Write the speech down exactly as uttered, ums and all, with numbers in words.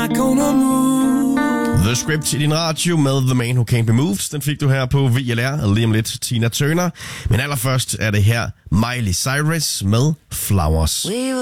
not gonna move. The Script i din radio med The Man Who Can't Be Moved. Den fik du her på V L R. Lige om lidt Tina Turner. Men allerførst er det her Miley Cyrus med Flowers.